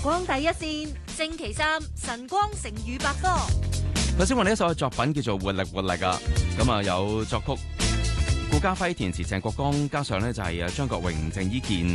光第一線，星期三晨光成語百科。 頭先我哋一首作品叫做《活力活力》啊，咁啊有作曲顧嘉輝，填詞鄭國江，加上呢就係張國榮、鄭伊健。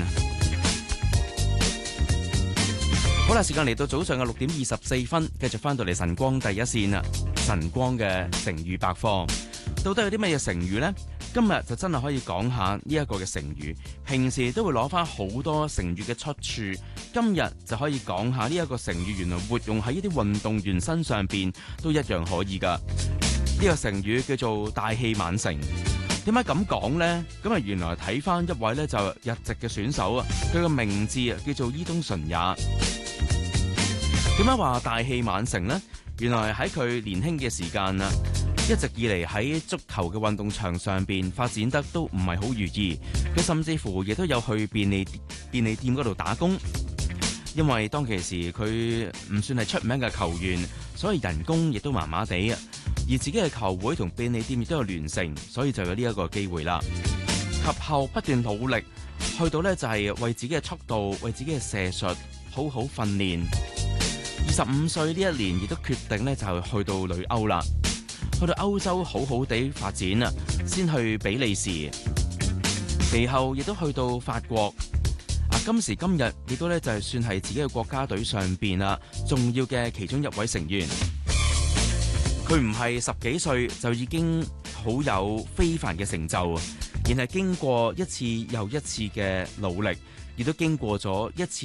好啦，時間嚟到早上嘅6:24，繼續翻到嚟晨光第一線啦。晨光嘅成語百科，到底有啲乜嘢成語呢？今日就真係可以講下呢一個嘅成語。平時都會攞翻好多成語嘅出處，今日就可以講下呢一個成語原來活用喺呢啲運動員身上邊都一樣可以噶。呢個成語叫做大器晚成。點解咁講呢？咁啊，原來睇翻一位呢就日籍嘅選手啊，佢個名字叫做伊東純也。點解話大器晚成呢？原來喺佢年輕嘅時間啊，一直以嚟喺足球嘅運動場上邊發展得都唔係好如意。佢甚至乎亦都有去便利店嗰度打工，因為當其時佢唔算係出名嘅球員，所以人工亦都麻麻地啊。而自己嘅球會同便利店亦都有聯乘，所以就有呢一個機會啦。及後不斷努力，去到呢就係為自己嘅速度、為自己嘅射術好好訓練。25歲呢一年，亦都決定呢就去到旅歐啦，去到歐洲好好地發展啊，先去比利時，其後亦都去到法國。今時今日亦都呢就係算係自己嘅國家隊上邊啊重要嘅其中一位成員。佢唔係10幾歲就已經好有非凡嘅成就，而係經過一次又一次嘅努力，亦都經過咗一次